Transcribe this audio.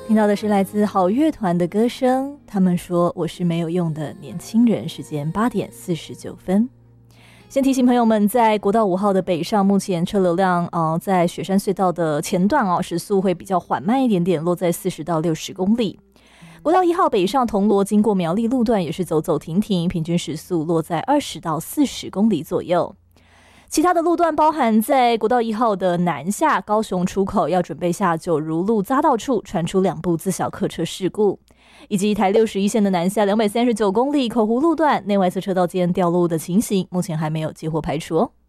听到的是来自好乐团的歌声，他们说我是没有用的年轻人。时间8点49分。先提醒朋友们，在国道5号的北上，目前车流量在雪山隧道的前段时速会比较缓慢一点点，落在40到60公里。国道1号北上铜锣经过苗栗路段也是走走停停，平均时速落在20到40公里左右。其他的路段包含在国道1号的南下高雄出口要准备下九如路匝道处传出2部自小客车事故，以及台61线的南下239公里口湖路段内外侧车道间掉落的情形，目前还没有接获排除。